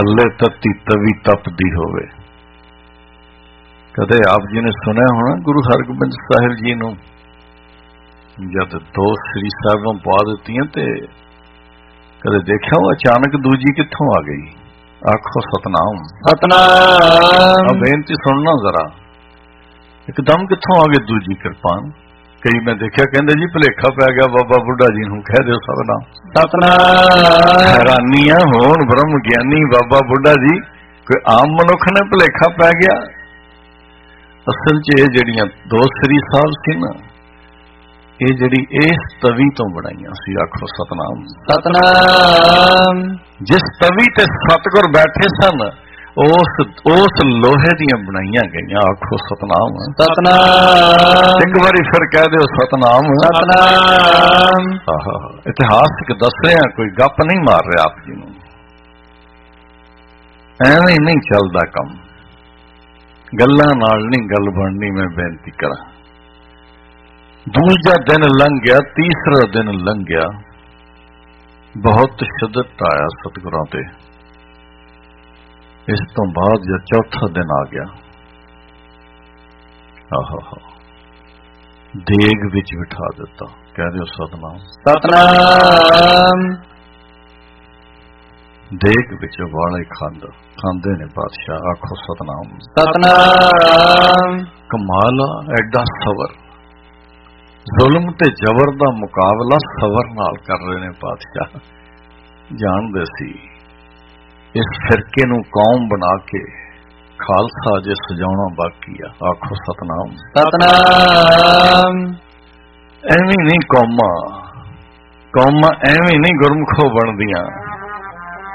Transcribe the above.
थल्ले तत्ती तवी तपदी होवे। कदे आप जी ने सुनिया होना गुरु हरगोबिंद साहिब जी नूं जद दो श्री साहिबां पा दित्तियां ते कदे देखिया वो अचानक दूजी कित्थों आ गई? आखो सतनाम सतनाम। अब बेनती सुनना जरा, एकदम कित्थों आ गई दूजी किरपान? कई मैं देखिया कहंदे जी भुलेखा पै गया बाबा बुढ़ा जी नूं कह दिओ सतनाम। सतनाम। हैरानियां होण ब्रह्म ज्ञानी बाबा बुढ़ा जी, कोई आम मनुख ने भुलेखा पै गया? असल च ये जड़ियां दो श्री साहब सी ना, ये जड़ी इस तवी तो बनाईयां सी। आखो सतनाम सतनाम। जिस तवी ते सतगुर बैठे सन उस लोहे दियां बनाईयां गईयां। आखो सतनाम सतनाम। एक बारी फिर कह दिओ सतनाम सतनाम। इतिहासिक दस रहे हैं, कोई गप नहीं मार रहा आप जी नूं, एवें नहीं चलदा कम, गल्लां नाल नहीं गल बननी। मैं बेनती करा, दूजा दिन लंघ गया, तीसरा दिन लंघ गया, बहुत शिद्दत आया सतगुरां ते। इस तो बाद जब चौथा दिन आ गया, आहा देग विच बिठा दिता। कह दिओ सतनाम सतनाम। देग विच वाले खांदे ने बादशाह। आखो सतनाम सतनाम। कमाल एडा सबर, जुल्म ते जबर दा मुकाबला सबर नाल कर रहे ने बादशाह। जानदे सी इस फिरके नूं कौम बना के खालसा जे सजाउणा बाकी आ। आखो सतनाम सतनाम। एवें नहीं कौमां एवें नहीं गुरमुखो बनदियां।